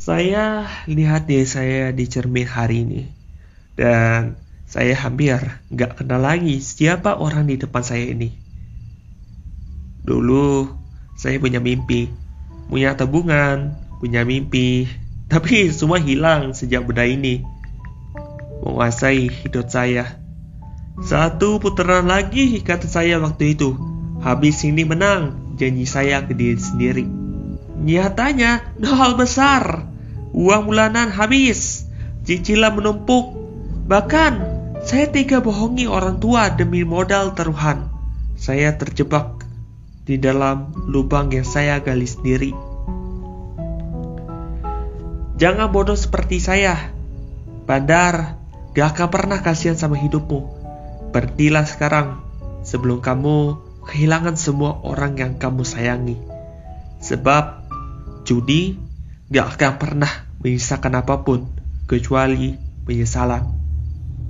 Saya lihat diri saya di cermin hari ini, dan saya hampir nggak kenal lagi siapa orang di depan saya ini. Dulu, saya punya mimpi, punya tabungan, punya mimpi, tapi semua hilang sejak benda ini menguasai hidup saya. Satu putaran lagi, kata saya waktu itu. Habis ini menang, janji saya ke diri sendiri. Nyatanya, nol besar. Uang bulanan habis, cicilan menumpuk. Bahkan, saya tega bohongi orang tua demi modal taruhan. Saya terjebak di dalam lubang yang saya gali sendiri. Jangan bodoh seperti saya. Bandar, gak akan pernah kasihan sama hidupmu. Berhentilah sekarang, sebelum kamu kehilangan semua orang yang kamu sayangi. Sebab judi gak akan pernah menyisakan apapun kecuali penyesalan.